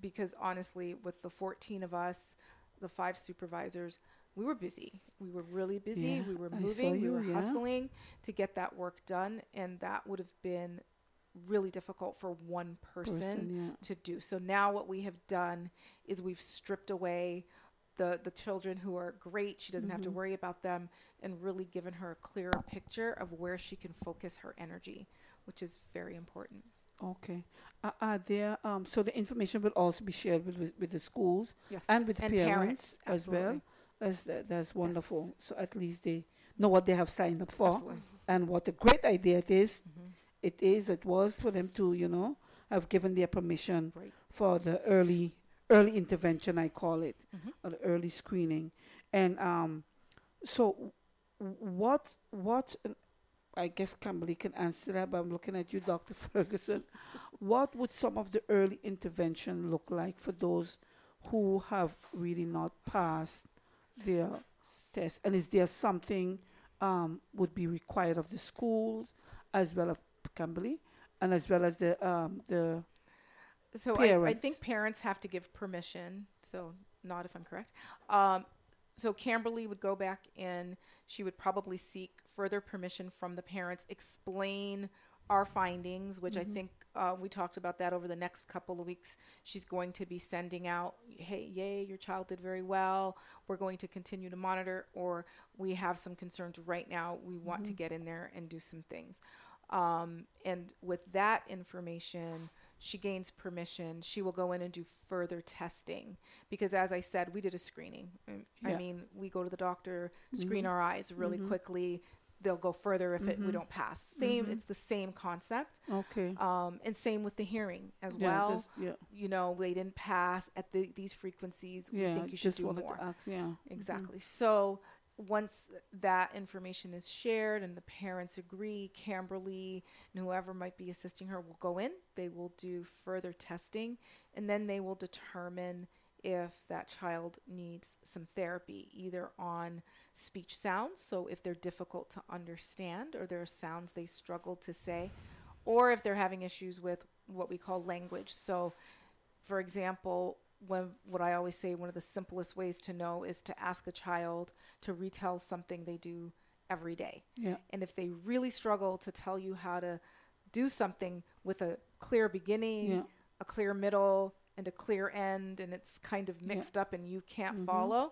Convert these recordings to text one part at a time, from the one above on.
because honestly, with the 14 of us, the 5 supervisors, we were busy. We were really busy. Yeah, We were I saw moving. We you. were Yeah, hustling to get that work done. And that would have been really difficult for one person person. Yeah. to do. So now what we have done is we've stripped away the children who are great. She doesn't have to Mm-hmm. worry about them, and really given her a clearer picture of where she can focus her energy, which is very important. Okay. Are there so the information will also be shared with the schools and Yes. with the And parents parents, as well. absolutely. That's Yes. wonderful. So at least they know what they have signed up for Absolutely. and what a great idea it is. Hmm. It was for them to, have given their permission Right. for the early intervention, I call it, Hmm. or the early screening. And so what I guess Kimberly can answer that, but I'm looking at you, Dr. Ferguson. What would some of the early intervention look like for those who have really not passed their test? And is there something would be required of the schools as well as Kimberly and as well as the So I think parents? parents have to give permission. So not if I'm correct. Um, so Camberly would go back in. She would probably seek further permission from the parents, explain our findings, which I Mm-hmm. think we talked about that over the next couple of weeks. She's going to be sending out, hey, yay, your child did very well. We're going to continue to monitor, or we have some concerns right now. We want to Mm-hmm. get in there and do some things. And with that information, she gains permission. She will go in and do further testing because, as I said, we did a screening. I Yeah. mean, we go to the doctor, screen Mm-hmm. our eyes really Mm-hmm. quickly. They'll go further if we Mm-hmm. don't pass. Same, Mm-hmm. it's the same concept. Okay. And same with the hearing as Yeah. well. Yeah. You know, they didn't pass at these frequencies. We Yeah. think you should Just do wanted more. to ask. Yeah. Mm-hmm. Exactly. So once that information is shared and the parents agree, Camberly and whoever might be assisting her will go in. They will do further testing, and then they will determine if that child needs some therapy, either on speech sounds, so if they're difficult to understand or there are sounds they struggle to say, or if they're having issues with what we call language. So for example, what I always say, one of the simplest ways to know is to ask a child to retell something they do every day. Yeah. And if they really struggle to tell you how to do something with a clear beginning, Yeah. a clear middle, and a clear end, and it's kind of Yeah. mixed up and you can't Mm-hmm. follow,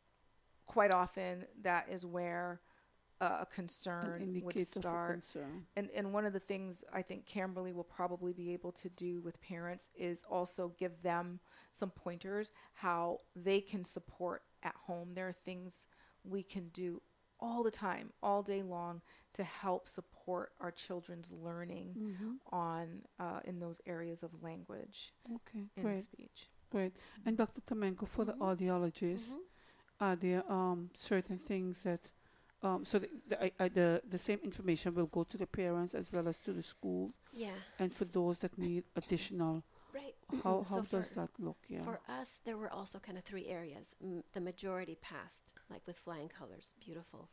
quite often that is where a An concern would indicator for start. concern. And one of the things I think Camberly will probably be able to do with parents is also give them some pointers how they can support at home. There are things we can do all the time, all day long, to help support our children's learning Mm-hmm. on in those areas of language Okay. and Great. speech. Great. And Dr. Tomenko, for the Mm-hmm. audiologists, Mm-hmm. are there certain things that so the same information will go to the parents as well as to the school, Yeah. and for those that need additional, Right. how So does that look? Yeah. for us, there were also kind of three areas. The majority passed, like with flying colors, beautiful.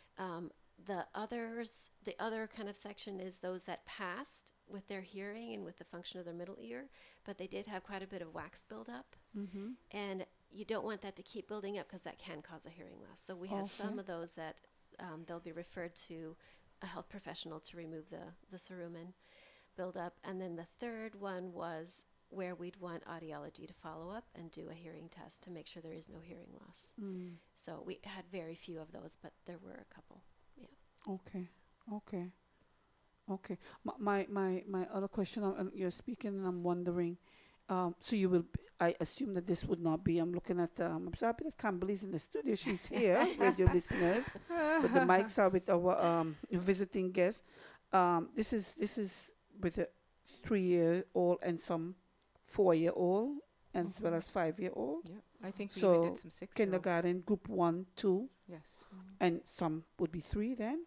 The other kind of section is those that passed with their hearing and with the function of their middle ear, but they did have quite a bit of wax buildup, Mm-hmm. and you don't want that to keep building up because that can cause a hearing loss. So we had some Okay. of those that they'll be referred to a health professional to remove the cerumen buildup, and then the third one was where we'd want audiology to follow up and do a hearing test to make sure there is no hearing loss. Mm. So we had very few of those, but there were a couple. Yeah. Okay. Okay. Okay. My other question, you're speaking, and I'm wondering, so you will, I assume that this would not be, I'm looking at, I'm so happy that Campbell's in the studio. She's here, radio listeners, but the mics are with our visiting guest. This is with a 3-year-old and some 4-year-old, as well as 5-year-old. Yeah, I think we even So did some 6-year-olds. kindergarten, group 1, 2, Yes. and some would be 3 then?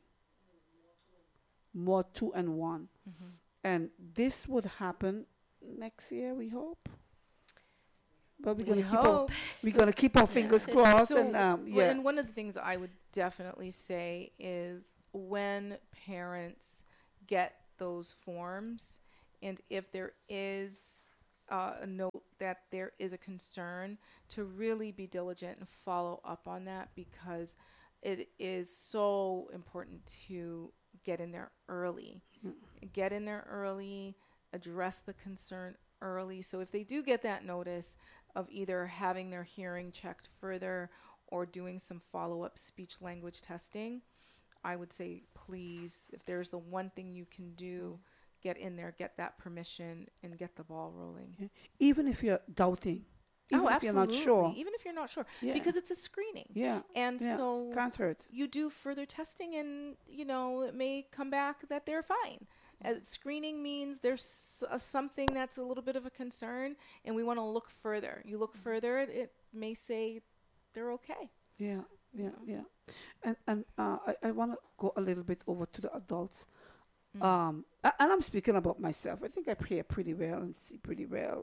More 2 and 1. Mm-hmm. And this would happen next year, we hope. But we're We gonna keep our hope. we're gonna keep our fingers crossed, and Well, yeah. and one of the things I would definitely say is when parents get those forms, and if there is a note that there is a concern, to really be diligent and follow up on that, because it is so important to get in there early. Get in there early, address the concern early. So if they do get that notice of either having their hearing checked further or doing some follow up speech language testing, I would say, please, if there's the one thing you can do, get in there, get that permission, and get the ball rolling. Yeah. Even if you're doubting, even if you're not sure. Even if you're not sure, Yeah. because it's a screening. Yeah. And Yeah. so Can't hurt. you do further testing, and it may come back that they're fine. Screening means there's something that's a little bit of a concern, and we want to look further. You look further, it may say they're okay. Yeah. Yeah. Yeah. And I want to go a little bit over to the adults. And I'm speaking about myself. I think I hear pretty well and see pretty well,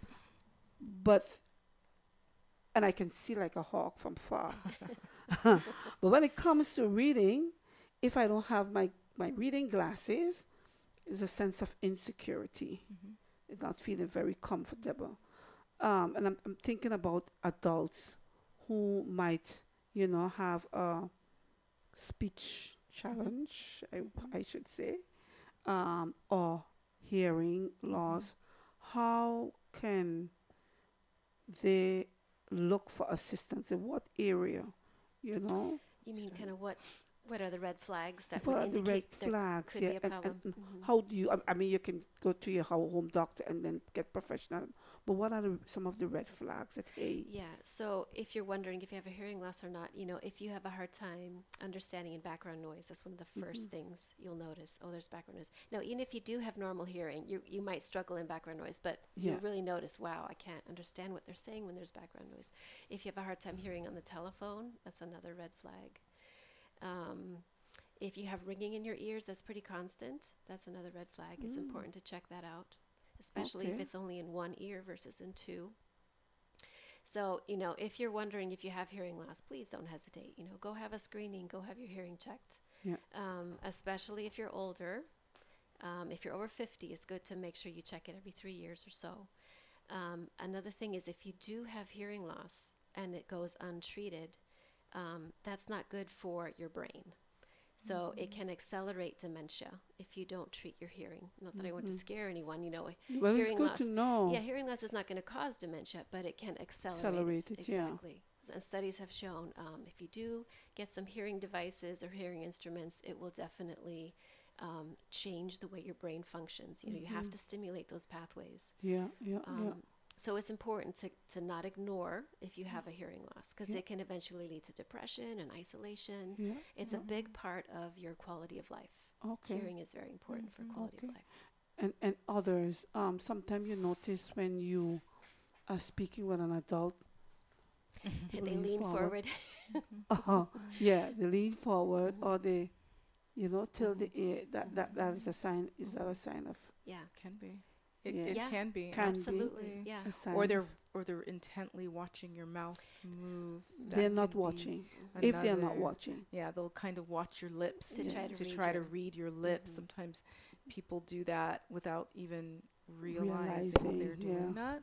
and I can see like a hawk from far. But when it comes to reading, if I don't have my reading glasses, it's a sense of insecurity. It's not feeling very comfortable. And I'm thinking about adults who might, have a speech challenge, I should say, or hearing loss. How can they look for assistance? In what area, You mean kind of what are the red flags that What would are the red indicate there flags? could Yeah, be a problem? and how do you? I mean, you can go to your home doctor and then get professional. But what are some of the red flags that Yeah. So if you're wondering if you have a hearing loss or not, if you have a hard time understanding in background noise, that's one of the first things you'll notice. Oh, there's background noise. Now, even if you do have normal hearing, you might struggle in background noise, but Yeah. you really notice, wow, I can't understand what they're saying when there's background noise. If you have a hard time hearing on the telephone, that's another red flag. If you have ringing in your ears, that's pretty constant. That's another red flag. It's important to check that out, especially if Okay. it's only in one ear versus in two. So, if you're wondering if you have hearing loss, please don't hesitate. Go have a screening, go have your hearing checked. Yeah. Especially if you're older. If you're over 50, it's good to make sure you check it every 3 years or so. Another thing is if you do have hearing loss and it goes untreated, that's not good for your brain. So it can accelerate dementia if you don't treat your hearing. Not that I want to scare anyone, Well, it's hearing good loss. to know. Yeah, hearing loss is not going to cause dementia, but it can accelerate Accelerate it, yeah. Exactly. And studies have shown if you do get some hearing devices or hearing instruments, it will definitely change the way your brain functions. You have to stimulate those pathways. Yeah. Yeah. Yeah. So it's important to not ignore if you have a hearing loss, because it can eventually lead to depression and isolation. Yeah. It's a big part of your quality of life. Okay. Hearing is very important for quality Okay. of life. And others, sometimes you notice when you are speaking with an adult, They lean forward. yeah, they lean forward or they, till the ear. That is a sign. Is that a sign of Yeah, Can be. It, Yeah. it Yeah. can be. Can be. absolutely. Yeah. a sign? Or of- they're intently watching your mouth move. That they're not can be watching. If they're not another- watching, Yeah, they'll kind of watch your lips To try to read your- read your lips. Sometimes people do that without even realizing they're Realizing, doing that.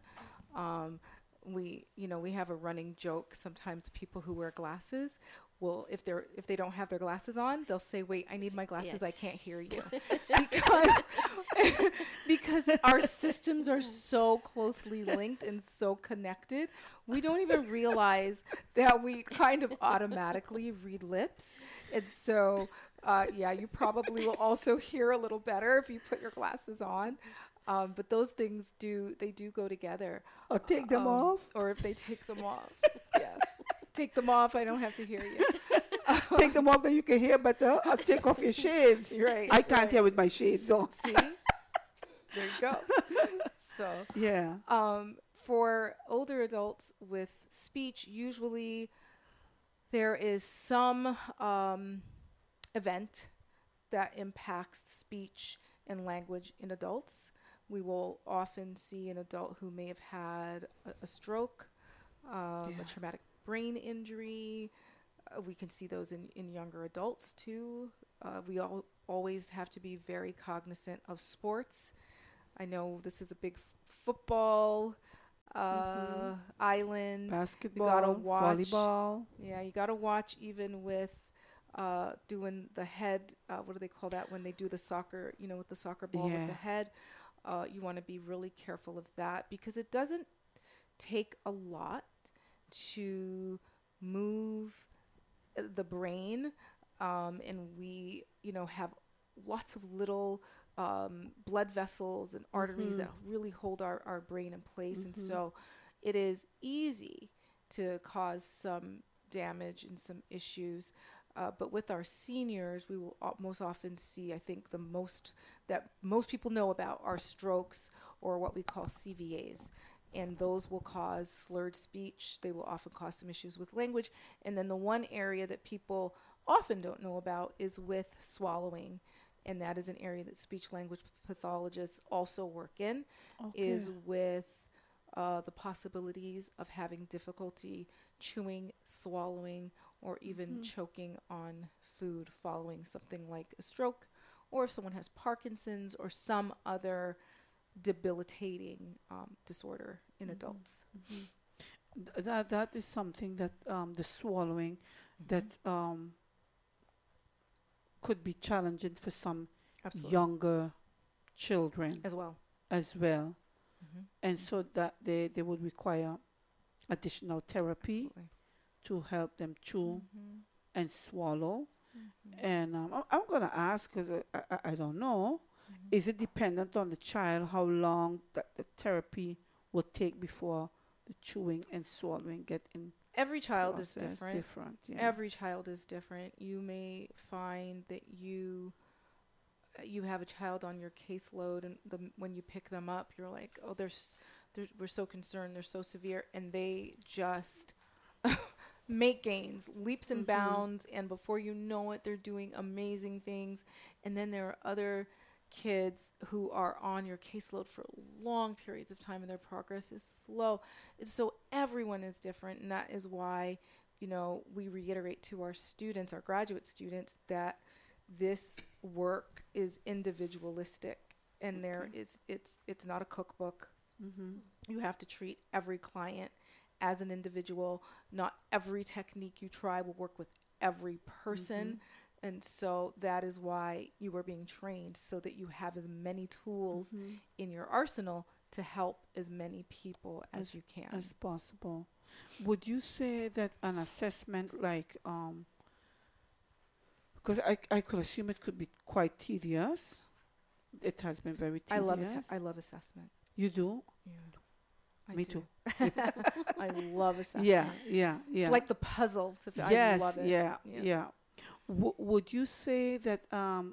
We have a running joke. Sometimes people who wear glasses will, if they don't have their glasses on, they'll say, "Wait, I need my glasses. Yeah. I can't hear you," because because our systems are so closely linked and so connected. We don't even realize that we kind of automatically read lips, and so you probably will also hear a little better if you put your glasses on. But those things do go together. or take them off. Or if they take them off. Yeah. Take them off, I don't have to hear you. Take them off, then you can hear better. Or take off your shades. Right, I can't right. hear with my shades on. See? There you go. So, Yeah. for older adults with speech, usually there is some event that impacts speech and language in adults. We will often see an adult who may have had a stroke, a traumatic brain injury. We can see those in younger adults too. We always have to be very cognizant of sports. I know this is a big football Mm-hmm. island. You gotta Basketball, watch. volleyball. Yeah, you gotta watch even with doing the head. What do they call that when they do the soccer? You know, with the soccer ball with Yeah. the head. You want to be really careful of that because it doesn't take a lot to move the brain, and we, have lots of little blood vessels and arteries Mm-hmm. that really hold our brain in place. And Mm-hmm. so it is easy to cause some damage and some issues. But with our seniors, we will most often see, I think, the most that most people know about are strokes or what we call CVAs. And those will cause slurred speech. They will often cause some issues with language. And then the one area that people often don't know about is with swallowing. And that is an area that speech language pathologists also work in, Okay. is with the possibilities of having difficulty chewing, swallowing, or even Mm-hmm. choking on food following something like a stroke, or if someone has Parkinson's or some other debilitating disorder in Mm-hmm. adults. Mm-hmm. That is something that the swallowing Hmm. that could be challenging for some Absolutely. younger children As well. as well, Hmm. and Hmm. so that they would require additional therapy Absolutely. to help them chew Hmm. and swallow. Hmm. And I'm gonna ask because I don't know. Hmm. Is it dependent on the child how long that the therapy will take before the chewing and swallowing get in Every child is process? different. Different, yeah. Every child is different. You may find that you have a child on your caseload, and when you pick them up, you're like, oh, we're so concerned, they're so severe, and they just make gains, leaps and Mhm. bounds, and before you know it, they're doing amazing things. And then there are other kids who are on your caseload for long periods of time, and their progress is slow. And so everyone is different, and that is why, we reiterate to our students, our graduate students, that this work is individualistic, and there Okay. is it's not a cookbook. Mhm. You have to treat every client as an individual. Not every technique you try will work with every person. Mhm. And so that is why you are being trained, so that you have as many tools Mhm. in your arsenal to help as many people as As you can. as possible. Would you say that an assessment like because I could assume it could be quite tedious. It has been very tedious. I love assessment. You do? Yeah, I Me do. too. I love Yeah, assessment. yeah, It's yeah. like the puzzle. I Yes, love it. yeah, Yeah. yeah. Would you say that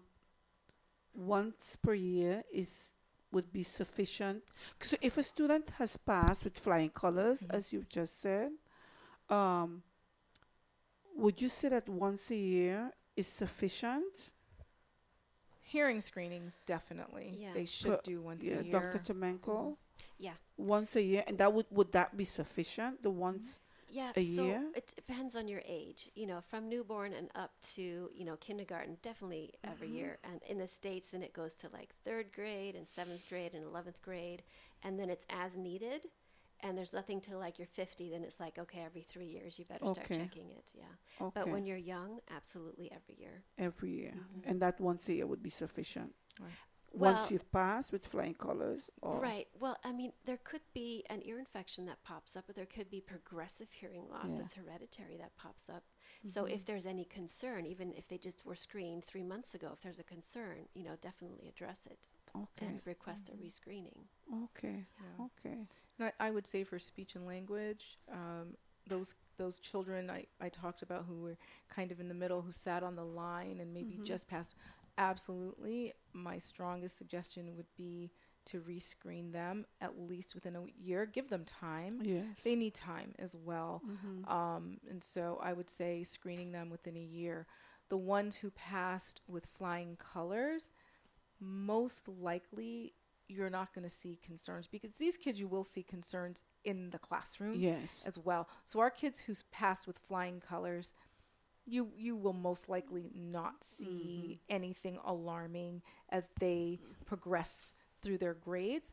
once per year is would be sufficient? So if a student has passed with flying colors, Hmm. as you've just said, um, would you say that once a year is sufficient? Hearing screenings, definitely. Yeah. They Per, should do once a yeah, Dr. year. Hmm. Temenko, Yeah. once a year, and that would that be sufficient? The Hmm. once Yeah, a so year? it depends on your age. From newborn and up to, kindergarten, definitely every Mm-hmm. year. And in the States, then it goes to like third grade and seventh grade and 11th grade. And then it's as needed. And there's nothing till like you're 50, then it's like, okay, every 3 years you better start Okay, checking it. Yeah. But okay, when you're young, absolutely every year. every year, Hmm. and that once a year would be sufficient. Right. Once Well, you've passed with flying colors, or right. Well, I mean, there could be an ear infection that pops up, or there could be progressive hearing loss yeah. that's hereditary that pops up. So, Mm-hmm. if there's any concern, even if they just were screened 3 months ago, if there's a concern, definitely address it and Okay, request a Hmm. rescreening. okay, Yeah. okay. And I would say for speech and language, those children I talked about who were kind of in the middle, who sat on the line and maybe Mm-hmm. just passed, absolutely, my strongest suggestion would be to rescreen them at least within a year. Give them time. They Yes. need time as well. Mm-hmm. And so I would say screening them within a year. The ones who passed with flying colors, most likely you're not going to see concerns, because these kids, you will see concerns in the classroom Yes. as well. So our kids who's passed with flying colors, you will most likely not Mm-hmm. see anything alarming as they progress through their grades.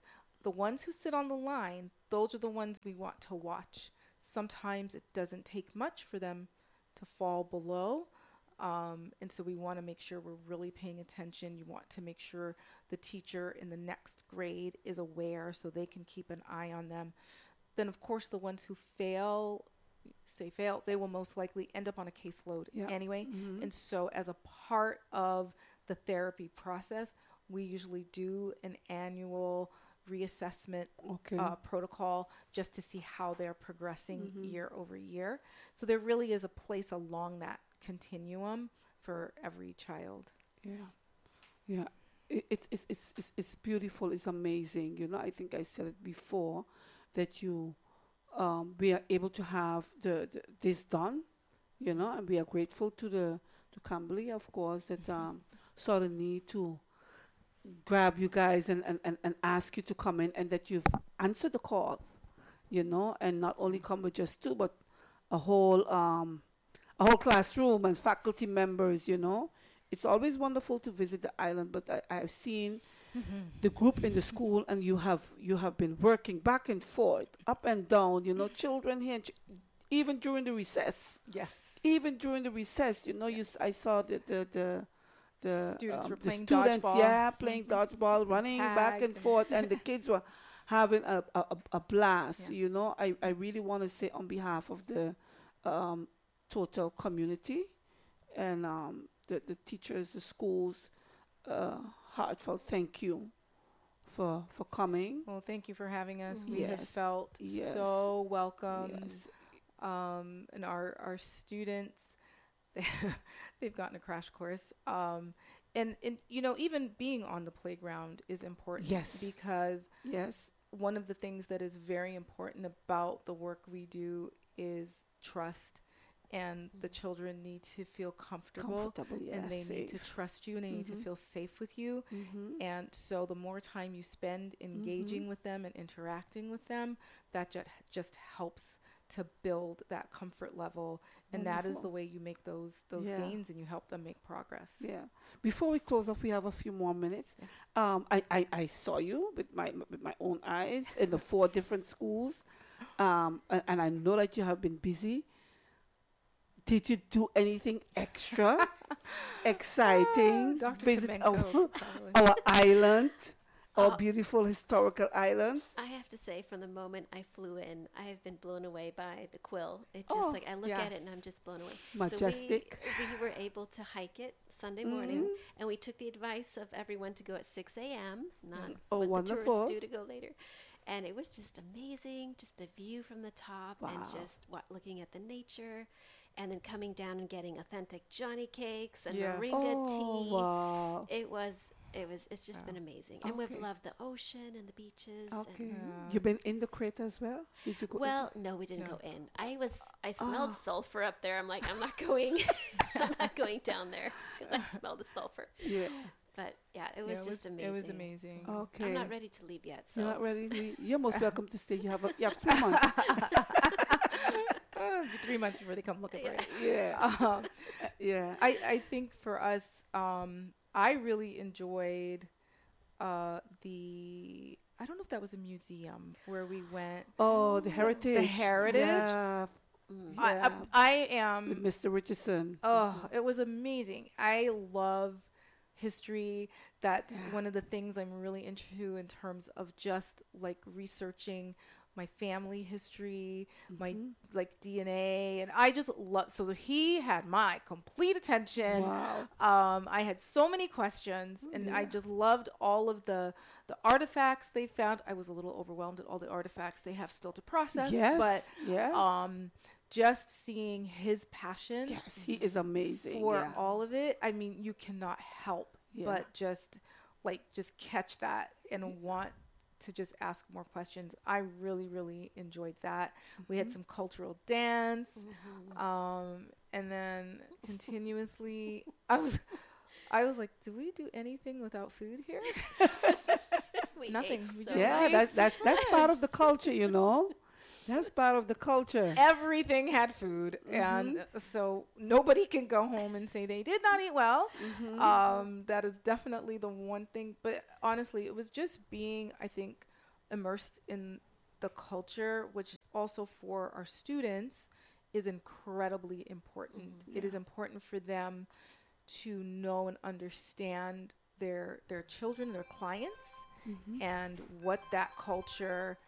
the ones who sit on the line, those are the ones we want to watch. Sometimes it doesn't take much for them to fall below. And so we want to make sure we're really paying attention. You want to make sure the teacher in the next grade is aware so they can keep an eye on them. Then, of course, the ones who fail, they will most likely end up on a caseload anyway. And so as a part of the therapy process, we usually do an annual reassessment protocol just to see how they're progressing year over year. So there really is a place along that continuum for every child. Yeah. It's beautiful. It's amazing. You know, I think I said it before that we are able to have this done. You know, and we are grateful to Cambly, of course, that saw the need to grab you guys and ask you to come in, and that you've answered the call. You know, and not only come with just two, but a whole classroom and faculty members. You know, it's always wonderful to visit the island, but I've seen the group in the school, and you have been working back and forth, up and down. You know, children here, even during the recess. Yes. Even during the recess, you know, I saw the students were playing students, dodgeball. playing dodgeball, running back and forth, and the kids were having a blast. You know, I really want to say on behalf of the total community and the teachers, the schools, heartfelt thank you for coming. Well, thank you for having us. We have Yes. felt Yes. so welcome. Yes. And our students, they've gotten a crash course. And you know, even being on the playground is important. Yes. Because Yes. one of the things that is very important about the work we do is trust. And the children need to feel comfortable, Yes, and they need to safe. trust you, and they need to feel safe with you. And so the more time you spend engaging with them and interacting with them, that just helps to build that comfort level. And that is Wonderful. the way you make those Yeah. gains, and you help them make progress. Yeah. Before we close off, we have a few more minutes. I saw you with my own eyes in the 4 different schools, and I know that you have been busy. Did you do anything extra, exciting? Dr. Visit Temenko, probably. our island, our beautiful historical island. I have to say, from the moment I flew in, I have been blown away by the quill. It Oh, just like I look at yes. it and I'm just blown away. Majestic. So we were able to hike it Sunday morning, and we took the advice of everyone to go at 6 a.m. Not Oh, what wonderful. the tourists do to go later. And it was just amazing, just the view from the top, and Wow. just looking at the nature, and then coming down and getting authentic Johnny cakes and Yeah. moringa tea. Wow. It's just been amazing. And Okay. we've loved the ocean and the beaches. Okay. And, You been in the crater as well? Did you go? well, no, we didn't No. go in. I smelled sulfur up there. I'm like, I'm not going, I'm not going down there because I smell the sulfur. Yeah. But yeah, it Yeah, was just amazing. It was amazing. Okay. I'm not ready to leave yet. So You're not ready? You're most welcome to stay. You have 3 months. 3 months before they come looking for you. Yeah. Yeah. I think for us, I really enjoyed I don't know if that was a museum where we went. Oh, the heritage. heritage? Yeah. I, Yeah. I am. With Mr. Richardson. Oh, it was amazing. I love history. That's one of the things I'm really into in terms of just like researching my family history, my like DNA, and I just love. So he had my complete attention. Wow. I had so many questions, and I just loved all of the artifacts they found. I was a little overwhelmed at all the artifacts they have still to process. Yes. But Yes. just seeing his passion Yes. He is amazing. for yeah. all of it, I mean, you cannot help Yeah. but just catch that and want to just ask more questions. I really, really enjoyed that. We had some cultural dance, and then continuously, I was like, do we do anything without food here? we Nothing. ate We so just Yeah, ate that's part of the culture, you know. That's part of the culture. Everything had food, and so nobody can go home and say they did not eat well. That is definitely the one thing. But honestly, it was just being, I think, immersed in the culture, which also for our students is incredibly important. It is important for them to know and understand their children, their clients, and what that culture,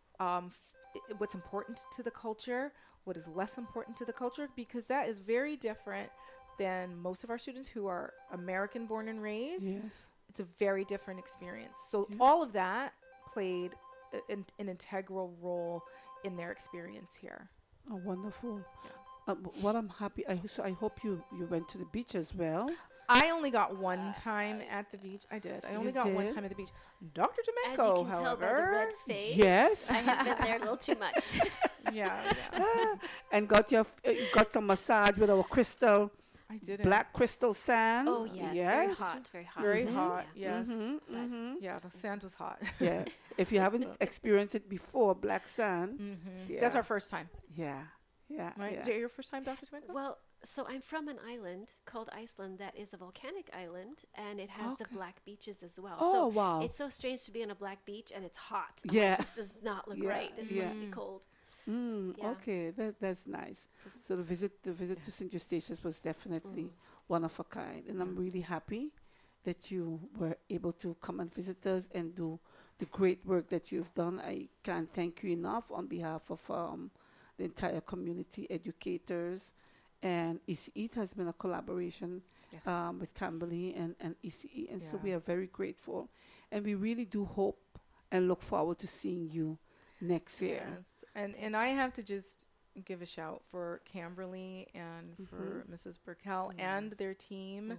what's important to the culture, what is less important to the culture, because that is very different than most of our students who are American born and raised. Yes. It's a very different experience. So Yeah. all of that played an integral role in their experience here. Oh, wonderful. What I'm happy, so I hope you went to the beach as well. I only got one time at the beach. I did. I only You got one did? time at the beach. Dr. As you Domenico, can tell by the however, red face, Yes. I have been there a little too much. yeah, And got some massage with our crystal, I didn't. black crystal sand. Oh yes, Yes. very hot. Very Mhm. hot. Yeah. Yes. Mm-hmm. Yeah, the sand was hot. Yeah. If you haven't experienced it before, black sand. Mm-hmm. Yeah. That's our first time, Yeah. Yeah. right? Yeah. Is it your first time, Dr. Domenico? Well, so I'm from an island called Iceland that is a volcanic island, and it has the Okay. black beaches as well. Oh, so wow. it's so strange to be on a black beach and it's hot. I'm Yeah. like, this does not look Yeah, right. This yeah. must be cold. Yeah. Okay, that's nice. So the visit to St. Eustatius was definitely one of a kind, and I'm really happy that you were able to come and visit us and do the great work that you've done. I can't thank you enough on behalf of the entire community, educators, and ECE. It has been a collaboration Yes. with Camberley and ECE, and so Yeah. we are very grateful, and we really do hope and look forward to seeing you next year. Yes. And I have to just give a shout for Camberley and for Mrs. Burkell and their team.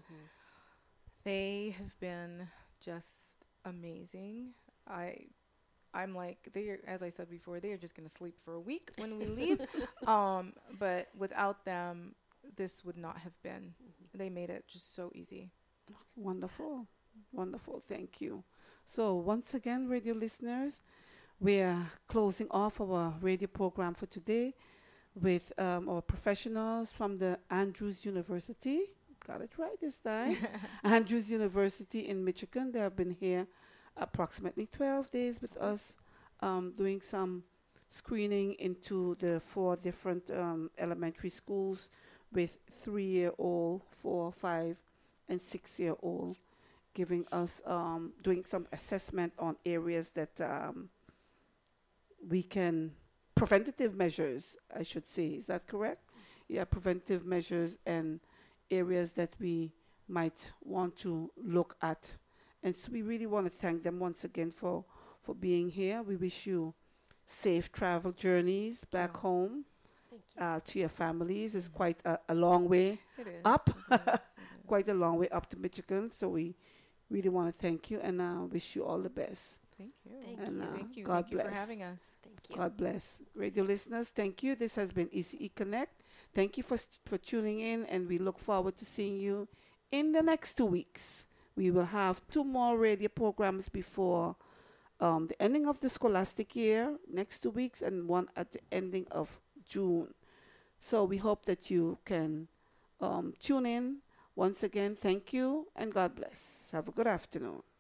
They have been just amazing. I'm like, as I said before, they are just going to sleep for a week when we leave. But without them, this would not have been. They made it just so easy. Wonderful. Wonderful. Thank you. So once again, radio listeners, we are closing off our radio program for today with our professionals from the Andrews University. Got it right this time. Andrews University in Michigan. They have been here approximately 12 days with us, doing some screening into the 4 different elementary schools with 3-year-old, 4, 5, and 6-year-old, giving us, doing some assessment on areas that we can, preventative measures, I should say. Is that correct? Yeah, preventive measures and areas that we might want to look at. And so we really want to thank them once again for being here. We wish you safe travel journeys back home Thank you. to your families. It's quite a long way It is. up, It is. quite a long way up to Michigan. So we really want to thank you and wish you all the best. Thank you. Thank And, you. Thank you. God Thank you for bless. having us. Thank you. God bless. Radio listeners, thank you. This has been ECE Connect. Thank you for tuning in, and we look forward to seeing you in the next 2 weeks. We will have 2 more radio programs before the ending of the scholastic year, next 2 weeks, and one at the ending of June. So we hope that you can tune in. Once again, thank you, and God bless. Have a good afternoon.